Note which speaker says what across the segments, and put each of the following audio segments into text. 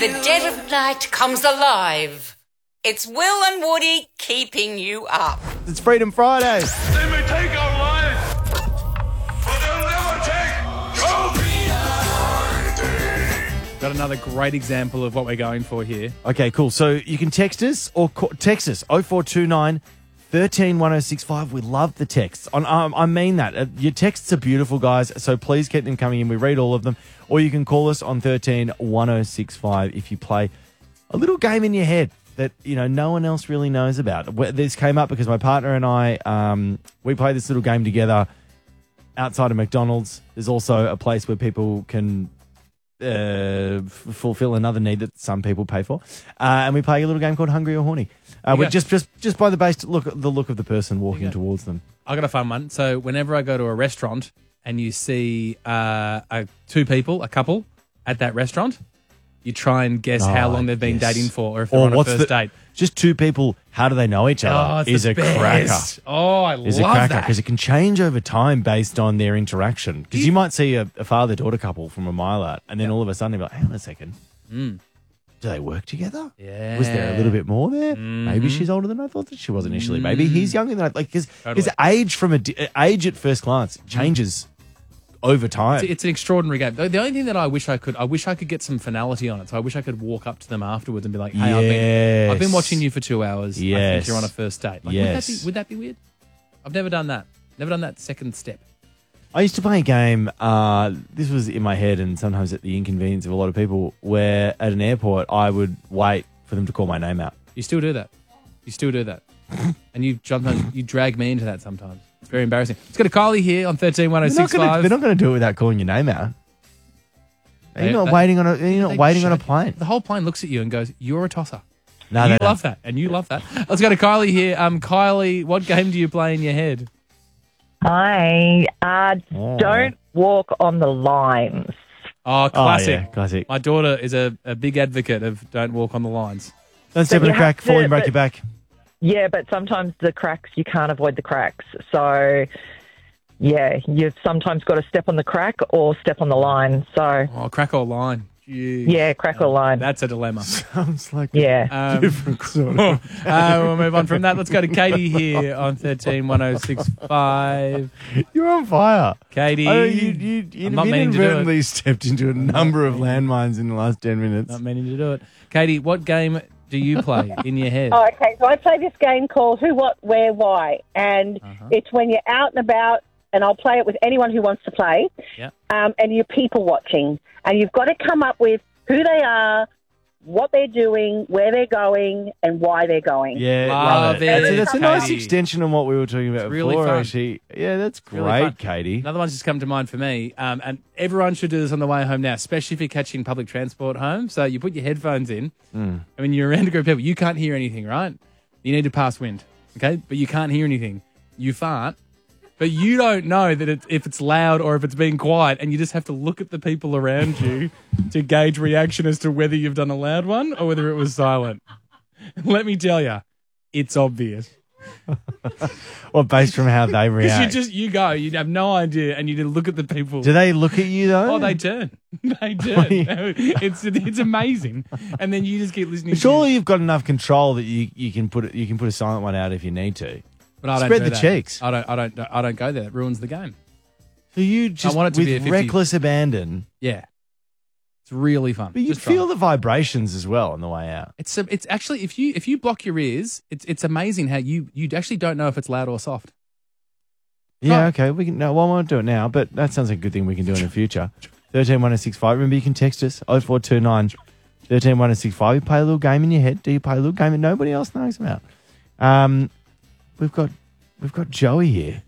Speaker 1: The dead of night comes alive. It's Will and Woody keeping you up.
Speaker 2: It's Freedom Friday.
Speaker 3: They may take our lives, but they'll never take your freedom.
Speaker 4: Got another great example of what we're going for here.
Speaker 2: Okay, cool. So you can text us or text us 0429 13 1065. We love the texts. I mean that. Your texts are beautiful, guys, so please keep them coming in. We read all of them. Or you can call us on 13 1065 if you play a little game in your head that, you know, no one else really knows about. This came up because my partner and I, we play this little game together outside of McDonald's. There's also a place where people can fulfill another need that some people pay for. And we play a little game called Hungry or Horny. We're just by the look of the person walking towards them.
Speaker 4: I got a fun one. So whenever I go to a restaurant and you see two people, a couple, at that restaurant, you try and guess how long they've been dating for, or if they're on a first date.
Speaker 2: Just two people, how do they know each other?
Speaker 4: It's the best.
Speaker 2: Cracker.
Speaker 4: Oh, I
Speaker 2: Is
Speaker 4: love
Speaker 2: a cracker
Speaker 4: that.
Speaker 2: because it can change over time based on their interaction. Because you might see a father-daughter couple from a mile out, and then all of a sudden they're like, hang on a second. Do they work together?
Speaker 4: Yeah.
Speaker 2: Was there a little bit more there? Maybe she's older than I thought that she was initially. Maybe he's younger than I like. Because age age at first glance changes over time.
Speaker 4: It's an extraordinary game. The only thing that I wish I could get some finality on it. So I wish I could walk up to them afterwards and be like, "Hey, I've been watching you for 2 hours. I think you're on a first date." Like, would that be weird? I've never done that. Never done that second step.
Speaker 2: I used to play a game, this was in my head and sometimes at the inconvenience of a lot of people, where at an airport I would wait for them to call my name out.
Speaker 4: You still do that. And you drag me into that sometimes. It's very embarrassing. Let's go to Kylie here on 131065.
Speaker 2: They're not going to do it without calling your name out. You're not waiting on a plane.
Speaker 4: The whole plane looks at you and goes, "You're a tosser."
Speaker 2: No,
Speaker 4: you love that, and you love that. Let's go to Kylie here. Kylie, what game do you play in your head?
Speaker 5: Hi. Don't walk on the lines.
Speaker 4: Oh, classic.
Speaker 2: Oh, yeah, classic.
Speaker 4: My daughter is a big advocate of don't walk on the lines.
Speaker 2: Don't step in a crack, fall and break your back.
Speaker 5: Yeah, but sometimes the cracks, you can't avoid the cracks. So, yeah, you've sometimes got to step on the crack or step on the line. So,
Speaker 4: crack or line. Jeez.
Speaker 5: Yeah, crack or line.
Speaker 4: That's a dilemma.
Speaker 2: Sounds like
Speaker 5: a
Speaker 2: different sort of.
Speaker 4: We'll move on from that. Let's go to Katie here on 131065.
Speaker 2: You're on fire.
Speaker 4: Katie.
Speaker 2: You inadvertently stepped into a number of landmines in the last 10 minutes.
Speaker 4: Not meaning to do it. Katie, what game do you play in your head?
Speaker 6: Oh, okay, so I play this game called Who, What, Where, Why. And it's when you're out and about, and I'll play it with anyone who wants to play, and you're people watching. And you've got to come up with who they are, what they're doing, where they're going, and why they're going.
Speaker 2: Yeah,
Speaker 4: love it.
Speaker 2: That's a nice extension on what we were talking about
Speaker 4: really
Speaker 2: before,
Speaker 4: fun.
Speaker 2: actually. Yeah, that's great,
Speaker 4: Really fun.
Speaker 2: Katie.
Speaker 4: Another one's just come to mind for me, and everyone should do this on the way home now, especially if you're catching public transport home. So you put your headphones in. I mean, you're around a group of people. You can't hear anything, right? You need to pass wind, okay? But you can't hear anything. You fart. But you don't know that if it's loud or if it's being quiet, and you just have to look at the people around you to gauge reaction as to whether you've done a loud one or whether it was silent. Let me tell you, it's obvious.
Speaker 2: Well, based from how they react.
Speaker 4: Because you have no idea, and you look at the people.
Speaker 2: Do they look at you, though?
Speaker 4: Oh, they turn. They turn. It's amazing. And then you just keep listening.
Speaker 2: Surely you've got enough control that you can put a silent one out if you need to.
Speaker 4: But I don't
Speaker 2: spread
Speaker 4: do
Speaker 2: the
Speaker 4: that.
Speaker 2: cheeks.
Speaker 4: I don't go there. It ruins the game.
Speaker 2: So you just
Speaker 4: I want it to be a
Speaker 2: with
Speaker 4: 50.
Speaker 2: reckless abandon.
Speaker 4: Yeah, it's really fun.
Speaker 2: But you feel the vibrations as well on the way out.
Speaker 4: It's actually if you block your ears, it's amazing how you actually don't know if it's loud or soft.
Speaker 2: Yeah, okay. We won't do it now, but that sounds like a good thing we can do in the future. 131065. Remember, you can text us 0429 131065. You play a little game in your head. Do you play a little game that nobody else knows about? We've got Joey here.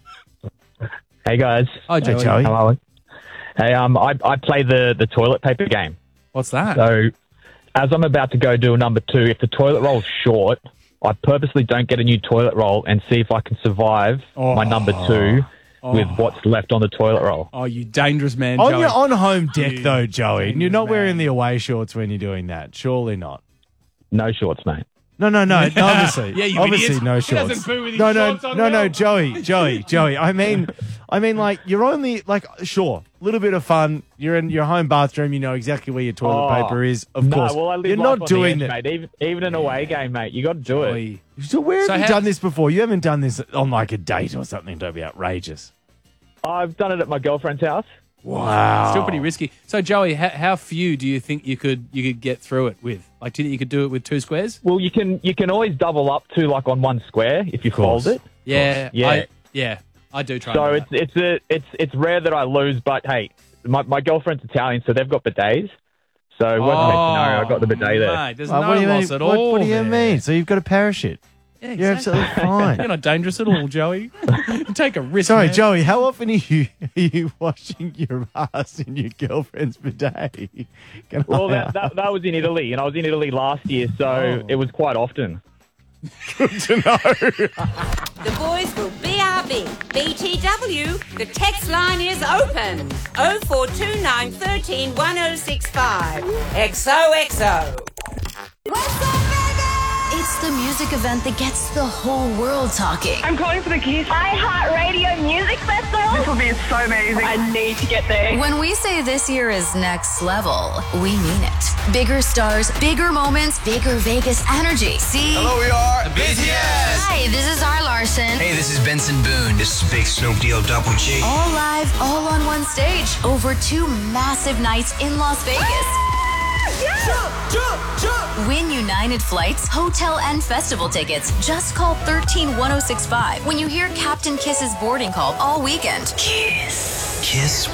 Speaker 7: Hey guys.
Speaker 4: Hi Joey.
Speaker 2: Joey.
Speaker 7: How are we? Hey, I play the toilet paper game.
Speaker 4: What's that?
Speaker 7: So, as I'm about to go do a number 2, if the toilet roll's short, I purposely don't get a new toilet roll and see if I can survive my number 2 with what's left on the toilet roll.
Speaker 4: Oh, you dangerous man, Joey.
Speaker 2: You're on home deck, though, Joey.
Speaker 4: dangerous
Speaker 2: You're not
Speaker 4: man.
Speaker 2: wearing the away shorts when you're doing that. Surely not.
Speaker 7: No shorts, mate.
Speaker 2: No, obviously.
Speaker 4: Yeah, you
Speaker 2: obviously
Speaker 4: idiot.
Speaker 2: no
Speaker 4: He
Speaker 2: shorts.
Speaker 4: doesn't poo with his
Speaker 2: no,
Speaker 4: shorts on, Will.
Speaker 2: Joey. I mean, like you're only like sure, a little bit of fun. You're in your home bathroom. You know exactly where your toilet paper is. Of course,
Speaker 7: well, I live
Speaker 2: you're
Speaker 7: life
Speaker 2: not
Speaker 7: on
Speaker 2: doing
Speaker 7: the
Speaker 2: that.
Speaker 7: edge, mate. Even an away game, mate. You got to do it.
Speaker 2: So where
Speaker 4: So
Speaker 2: have you
Speaker 4: how-
Speaker 2: done this before? You haven't done this on like a date or something. Don't be outrageous.
Speaker 7: I've done it at my girlfriend's house.
Speaker 2: Wow,
Speaker 4: Still pretty risky. So, Joey, how few do you think you could get through it with? Like, do you think you could do it with 2 squares?
Speaker 7: Well, you can always double up to like on one square if you
Speaker 2: course.
Speaker 7: fold it.
Speaker 4: Yeah,
Speaker 7: Yeah.
Speaker 4: I do try.
Speaker 7: So
Speaker 4: and do that.
Speaker 7: it's rare that I lose, but hey, my girlfriend's Italian, so they've got bidets. So worst case scenario, I got the bidet there.
Speaker 4: Mate, there's
Speaker 2: Oh,
Speaker 4: no
Speaker 2: what do you
Speaker 4: loss
Speaker 2: mean?
Speaker 4: at all.
Speaker 2: What do you
Speaker 4: there.
Speaker 2: mean? So you've got a parachute.
Speaker 4: Yeah,
Speaker 2: You're
Speaker 4: exactly.
Speaker 2: absolutely fine.
Speaker 4: You're not dangerous at all, Joey. You take a risk.
Speaker 2: Sorry,
Speaker 4: man.
Speaker 2: Joey. How often are you washing your ass in your girlfriend's bidet?
Speaker 7: Well, that was in Italy, and I was in Italy last year, so it was quite often.
Speaker 2: Good to know.
Speaker 1: The boys will BRB. BTW, the text line is open. 0429 13 1065. XOXO.
Speaker 8: It's the music event that gets the whole world talking.
Speaker 6: I'm calling for the Kiss iHeartRadio Music Festival. This will be so amazing. I need to get there.
Speaker 8: When we say this year is next level, we mean it. Bigger stars, bigger moments, bigger Vegas energy. See?
Speaker 9: Hello, we are the BTS.
Speaker 8: Hi, this is R. Larson.
Speaker 9: Hey, this is Benson Boone. This is Big Snoop Deal Double G.
Speaker 8: All live, all on one stage. Over 2 massive nights in Las Vegas. Win United Flights, hotel and festival tickets. Just call 131065 when you hear Captain Kiss's boarding call all weekend.
Speaker 9: Kiss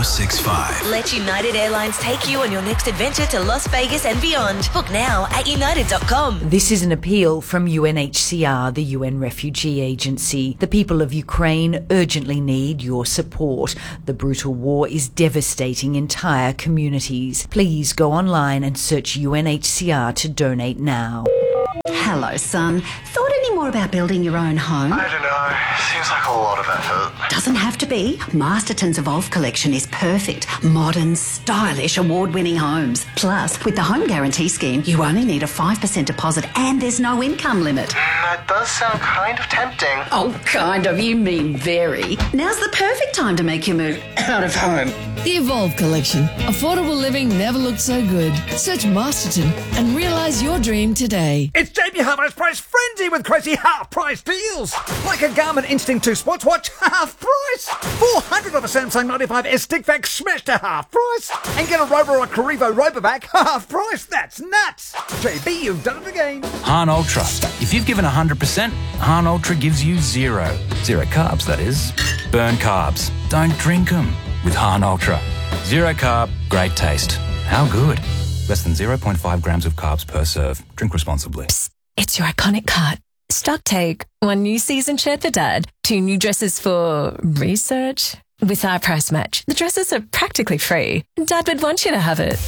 Speaker 9: 1065.
Speaker 10: Let United Airlines take you on your next adventure to Las Vegas and beyond. Book now at united.com.
Speaker 11: This is an appeal from UNHCR, the UN Refugee Agency. The people of Ukraine urgently need your support. The brutal war is devastating entire communities. Please go online and search UNHCR to donate now.
Speaker 12: Hello, son. Thought any more about building your own home?
Speaker 13: I don't know. Seems like a lot of effort.
Speaker 12: Doesn't have to be. Masterton's Evolve collection is perfect. Modern, stylish, award-winning homes. Plus, with the Home Guarantee Scheme, you only need a 5% deposit and there's no income limit.
Speaker 13: That does sound kind of tempting.
Speaker 12: Oh, kind of. You mean very. Now's the perfect time to make your move out of home.
Speaker 14: The Evolve Collection. Affordable living never looked so good. Search Masterton and realise your dream today.
Speaker 15: It's JB Hi-Fi's price frenzy with crazy half-price deals. Like a Garmin Instinct 2 sports watch, half price. 400 of a Samsung 95S stick vac smashed to half price. And get a Rover or a Carrivo Robovac, half price. That's nuts. JB, you've done it again.
Speaker 16: Han Ultra. If you've given 100%, Han Ultra gives you 0. 0 carbs, that is. Burn carbs. Don't drink them with Han Ultra. 0 carb, great taste. How good? Less than 0.5 grams of carbs per serve. Drink responsibly.
Speaker 17: It's your iconic cart. Stock take. 1 new season shirt for Dad. 2 new dresses for research. With our price match, the dresses are practically free. Dad would want you to have it.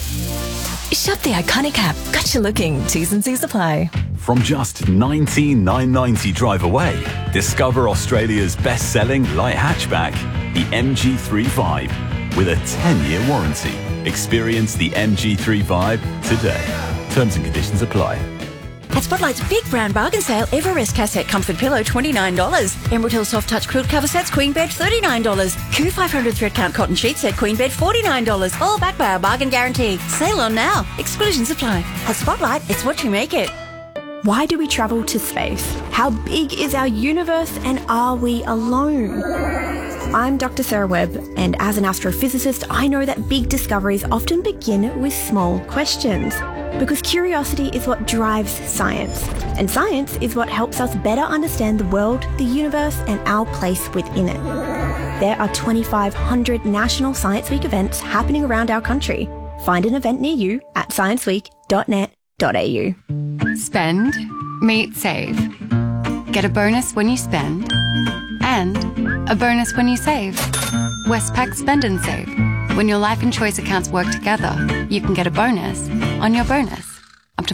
Speaker 17: Shop the iconic app. Got you looking. T's and C's apply.
Speaker 18: From just $19,990 drive away, discover Australia's best-selling light hatchback, the MG3 Vibe, with a 10-year warranty. Experience the MG3 Vibe today. Terms and conditions apply.
Speaker 19: At Spotlight's big brand bargain sale, Everest cassette comfort pillow $29. Emerald Hill soft touch quilt cover sets queen bed $39. Q500 thread count cotton sheet set queen bed $49. All backed by our bargain guarantee. Sale on now. Exclusions apply. At Spotlight, it's what you make it.
Speaker 20: Why do we travel to space? How big is our universe and are we alone? I'm Dr. Sarah Webb, and as an astrophysicist, I know that big discoveries often begin with small questions. Because curiosity is what drives science, and science is what helps us better understand the world, the universe, and our place within it. There are 2,500 National Science Week events happening around our country. Find an event near you at scienceweek.net.au.
Speaker 21: Spend, meet, save. Get a bonus when you spend, and a bonus when you save. Westpac Spend and Save. When your life and choice accounts work together, you can get a bonus on your bonus, up to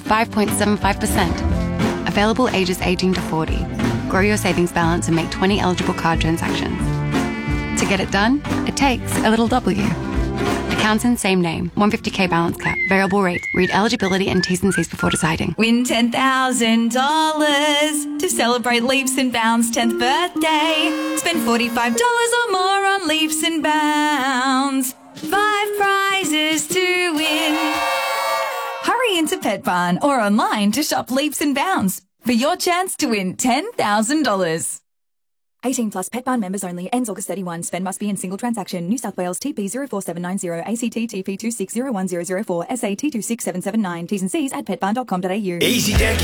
Speaker 21: 5.75%. Available ages 18 to 40. Grow your savings balance and make 20 eligible card transactions. To get it done, it takes a little W. Accountant, same name. 150k balance cap. Variable rate. Read eligibility and T's and C's before deciding.
Speaker 3: Win $10,000 to celebrate Leaps and Bounds' 10th birthday. Spend $45 or more on Leaps and Bounds. 5 prizes to win. Hurry into Pet Barn or online to shop Leaps and Bounds for your chance to win $10,000.
Speaker 22: 18 plus Pet Barn members only. Ends August 31. Spend must be in single transaction. New South Wales TP 04790 ACT TP 260104 SA T26779. T's and C's at petbarn.com.au.
Speaker 9: Easy Deck